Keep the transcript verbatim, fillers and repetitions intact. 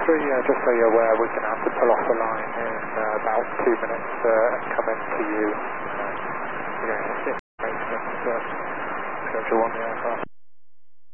three, uh, just so you're aware, we're going to have to pull off the line in uh, about two minutes uh, and come in to you. Uh, we're going to hit maintenance uh, schedule on the aircraft.